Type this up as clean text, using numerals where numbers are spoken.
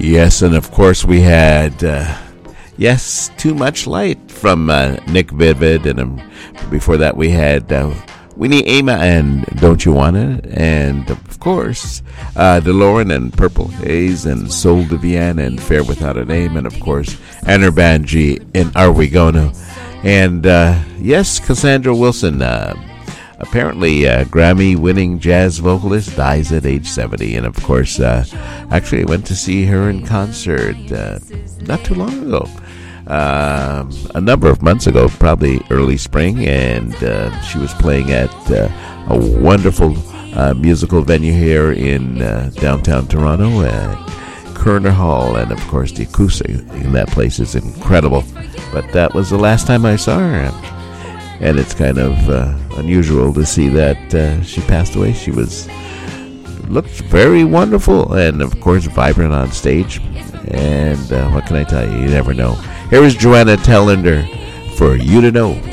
Yes, and of course we had, yes, Too Much Light from Nick Vivid, and before that we had Winnie Ama and Don't You Wanna, and of course DeLorean and Purple Haze and Soul de Vienne and Fair Without a Name, and of course Anner Banji and Are We Gonna, and yes, Cassandra Wilson, apparently Grammy-winning jazz vocalist, dies at age 70. And of course, actually I went to see her in concert not too long ago, a number of months ago, probably early spring, and she was playing at a wonderful musical venue here in downtown Toronto at Kerner Hall, and of course the acoustic in that place is incredible. But that was the last time I saw her. And it's kind of unusual to see that she passed away. She looked very wonderful and, of course, vibrant on stage. And what can I tell you? You never know. Here is Joanna Tellender for You to Know.